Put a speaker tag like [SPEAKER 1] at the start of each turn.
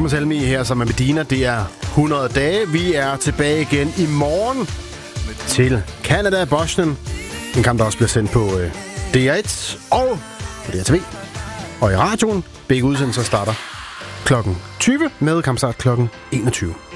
[SPEAKER 1] Thomas Helmi her sammen med Medina. Det er 100 dage. Vi er tilbage igen i morgen til Canada, Bosnien. En kamp, der også bliver sendt på DR1 og på DRTV. Og i radioen. Begge udsendelser starter klokken 20 med kampstart klokken 21.